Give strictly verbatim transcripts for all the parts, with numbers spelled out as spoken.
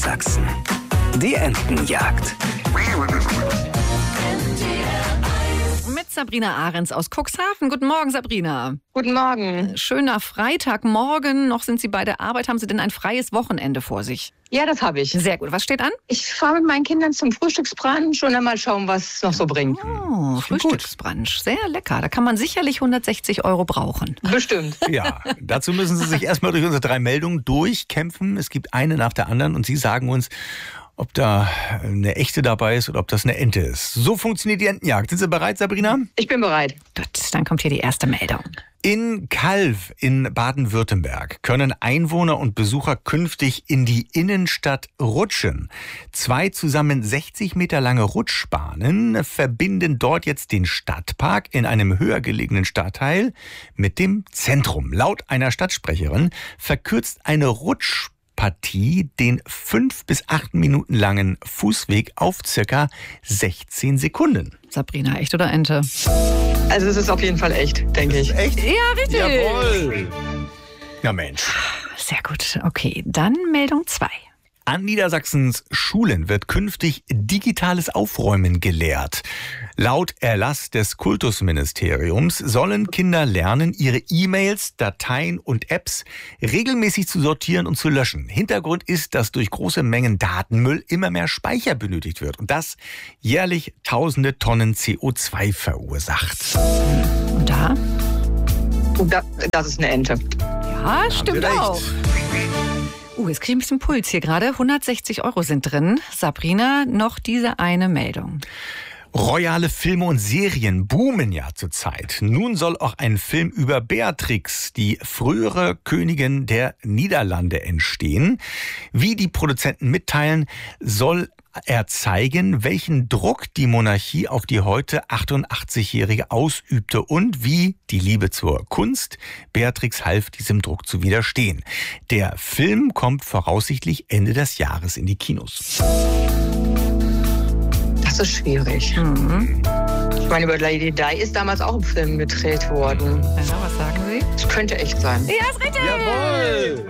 Sachsen. Die Entenjagd. Mit Sabrina Ahrens aus Cuxhaven. Guten Morgen, Sabrina. Guten Morgen. Schöner Freitagmorgen. Noch sind Sie bei der Arbeit. Haben Sie denn ein freies Wochenende vor sich? Ja, das habe ich. Sehr gut. Was steht an? Ich fahre mit meinen Kindern zum Frühstücksbrunch und dann mal schauen, was es noch so bringt. Oh, Frühstücksbrunch. Sehr lecker. Da kann man sicherlich hundertsechzig Euro brauchen. Bestimmt. Ja, dazu müssen Sie sich erstmal durch unsere drei Meldungen durchkämpfen. Es gibt eine nach der anderen und Sie sagen uns, ob da eine echte dabei ist oder ob das eine Ente ist. So funktioniert die Entenjagd. Sind Sie bereit, Sabrina? Ich bin bereit. Gut, dann kommt hier die erste Meldung. In Calw in Baden-Württemberg können Einwohner und Besucher künftig in die Innenstadt rutschen. Zwei zusammen sechzig Meter lange Rutschbahnen verbinden dort jetzt den Stadtpark in einem höher gelegenen Stadtteil mit dem Zentrum. Laut einer Stadtsprecherin verkürzt eine Rutschpartie den fünf bis acht Minuten langen Fußweg auf circa sechzehn Sekunden. Sabrina, echt oder Ente? Also es ist auf jeden Fall echt, denke ich. Echt? Ja, richtig. Jawohl. Ja, Mensch. Sehr gut. Okay, dann Meldung zwei. An Niedersachsens Schulen wird künftig digitales Aufräumen gelehrt. Laut Erlass des Kultusministeriums sollen Kinder lernen, ihre E-Mails, Dateien und Apps regelmäßig zu sortieren und zu löschen. Hintergrund ist, dass durch große Mengen Datenmüll immer mehr Speicher benötigt wird und das jährlich tausende Tonnen C O zwei verursacht. Und da? Und da, das ist eine Ente. Ja, stimmt auch. Uh, jetzt kriege ich ein bisschen Puls hier gerade. hundertsechzig Euro sind drin. Sabrina, noch diese eine Meldung. Royale Filme und Serien boomen ja zurzeit. Nun soll auch ein Film über Beatrix, die frühere Königin der Niederlande, entstehen. Wie die Produzenten mitteilen, soll er zeigen, welchen Druck die Monarchie auf die heute achtundachtzigjährige ausübte und wie die Liebe zur Kunst Beatrix half, diesem Druck zu widerstehen. Der Film kommt voraussichtlich Ende des Jahres in die Kinos. Das ist schwierig. Mhm. Ich meine, über Lady Di ist damals auch ein Film gedreht worden. Ja, was sagen Sie? Das könnte echt sein. Ja, ist richtig. Jawohl!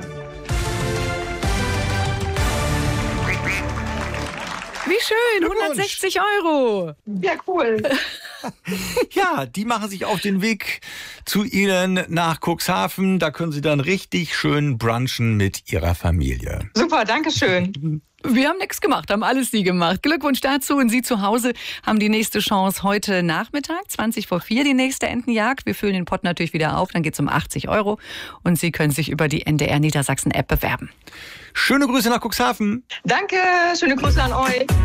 Wie schön, hundertsechzig Euro. Ja, cool. Ja, die machen sich auf den Weg zu Ihnen nach Cuxhaven. Da können Sie dann richtig schön brunchen mit Ihrer Familie. Super, danke schön. Wir haben nichts gemacht, haben alles Sie gemacht. Glückwunsch dazu. Und Sie zu Hause haben die nächste Chance heute Nachmittag, zwanzig vor vier, die nächste Entenjagd. Wir füllen den Pott natürlich wieder auf, dann geht es um achtzig Euro. Und Sie können sich über die N D R Niedersachsen App bewerben. Schöne Grüße nach Cuxhaven. Danke, schöne Grüße an euch.